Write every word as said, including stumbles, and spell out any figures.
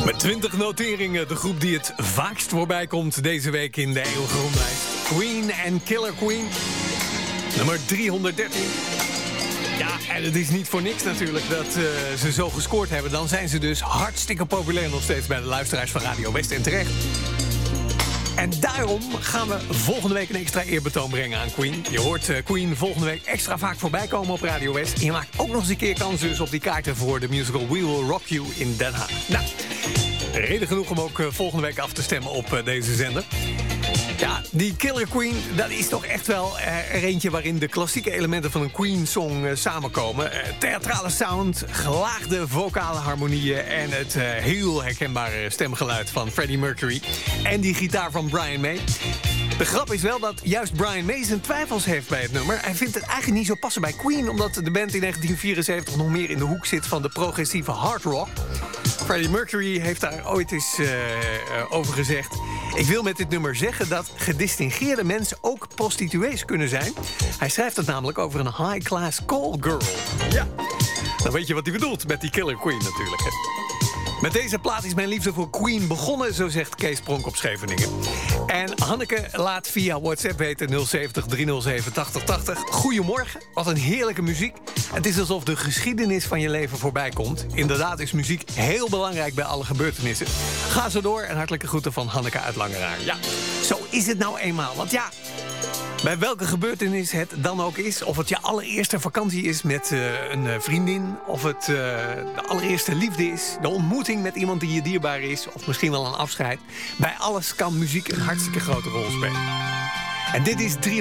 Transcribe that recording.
Met twintig noteringen, de groep die het vaakst voorbij komt deze week in de eeuwige rondlijst. Queen en Killer Queen, nummer driehonderddertien. Ja, en het is niet voor niks natuurlijk dat uh, ze zo gescoord hebben. Dan zijn ze dus hartstikke populair nog steeds bij de luisteraars van Radio West en terecht. En daarom gaan we volgende week een extra eerbetoon brengen aan Queen. Je hoort uh, Queen volgende week extra vaak voorbij komen op Radio West. En je maakt ook nog eens een keer kans dus op die kaarten voor de musical We Will Rock You in Den Haag. Nou, reden genoeg om ook uh, volgende week af te stemmen op uh, deze zender. Ja, die Killer Queen, dat is toch echt wel uh, er eentje waarin de klassieke elementen van een Queen-song uh, samenkomen. Uh, theatrale sound, gelaagde vocale harmonieën en het uh, heel herkenbare stemgeluid van Freddie Mercury. En die gitaar van Brian May. De grap is wel dat juist Brian May zijn twijfels heeft bij het nummer. Hij vindt het eigenlijk niet zo passen bij Queen, omdat de band in negentien vierenzeventig nog meer in de hoek zit van de progressieve hard rock. Freddie Mercury heeft daar ooit eens uh, over gezegd: ik wil met dit nummer zeggen dat gedistingeerde mensen ook prostituees kunnen zijn. Hij schrijft het namelijk over een high-class call girl. Ja, dan weet je wat hij bedoelt met die Killer Queen natuurlijk, hè. Met deze plaat is mijn liefde voor Queen begonnen, zo zegt Kees Pronk op Scheveningen. En Hanneke laat via WhatsApp weten nul zeventig driehonderdzeven tachtig tachtig. Goedemorgen, wat een heerlijke muziek. Het is alsof de geschiedenis van je leven voorbij komt. Inderdaad is muziek heel belangrijk bij alle gebeurtenissen. Ga zo door en hartelijke groeten van Hanneke uit Langeraar. Ja, zo is het nou eenmaal, want ja, bij welke gebeurtenis het dan ook is, of het je allereerste vakantie is met uh, een uh, vriendin, of het uh, de allereerste liefde is, de ontmoeting met iemand die je dierbaar is, of misschien wel een afscheid. Bij alles kan muziek een hartstikke grote rol spelen. En dit is drie